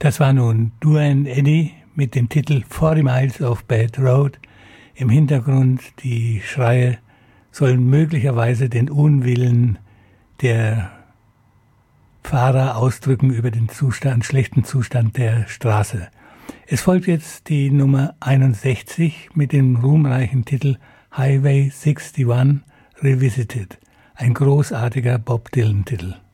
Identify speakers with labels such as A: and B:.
A: Das war nun Duane Eddy mit dem Titel 40 Miles of Bad Road. Im Hintergrund die Schreie sollen möglicherweise den Unwillen der Fahrer ausdrücken über den schlechten Zustand der Straße. Es folgt jetzt die Nummer 61 mit dem ruhmreichen Titel Highway 61 Revisited. Ein großartiger Bob Dylan-Titel.